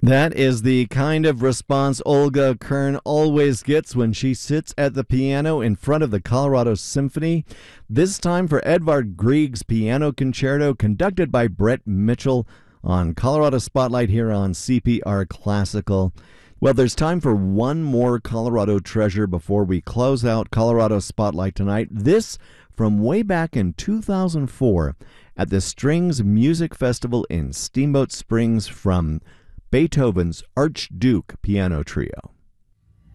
That is the kind of response Olga Kern always gets when she sits at the piano in front of the Colorado Symphony. This time for Edvard Grieg's Piano Concerto, conducted by Brett Mitchell on Colorado Spotlight here on CPR Classical. Well, there's time for one more Colorado treasure before we close out Colorado Spotlight tonight. This from way back in 2004 at the Strings Music Festival in Steamboat Springs from Beethoven's Archduke Piano Trio.